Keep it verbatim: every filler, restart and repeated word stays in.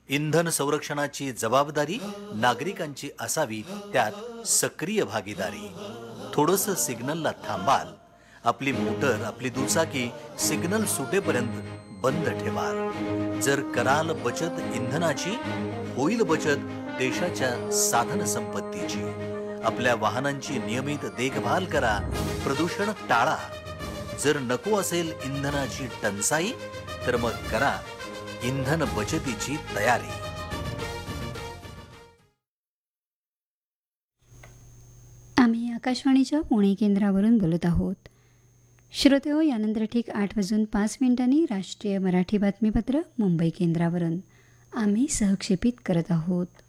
इंधन संरक्षणाची जबाबदारी नागरिकांची असावी, त्यात सक्रिय भागीदारी. थोडंसं सिग्नलला थांबाल, आपली मोटर आपली दुचाकी सिग्नल सुटेपर्यंत बंद ठेवाल. जर कराल बचत इंधनाची, होईल बचत देशाच्या साधन संपत्तीची. आपल्या वाहनांची नियमित देखभाल करा, प्रदूषण टाळा. जर नको असेल इंधनाची टंचाई, तर मग करा इंधन बचतीची तयारी. आम्ही आकाशवाणीच्या पुणे केंद्रावरून बोलत आहोत. श्रोतेहो, यानंतर ठीक आठ वाजून पाच मिनिटांनी राष्ट्रीय मराठी बातमीपत्र मुंबई केंद्रावरून आम्ही सहक्षेपित करत आहोत.